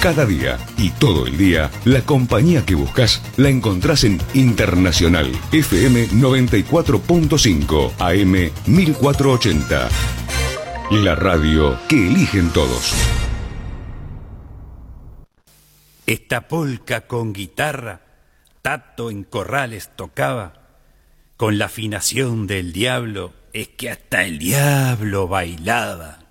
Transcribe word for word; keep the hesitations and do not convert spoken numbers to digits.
Cada día y todo el día, la compañía que buscas la encontrás en Internacional F M noventa y cuatro punto cinco, A M mil cuatrocientos ochenta. La radio que eligen todos. Esta polca con guitarra, Tato en Corrales tocaba, con la afinación del diablo, es que hasta el diablo bailaba.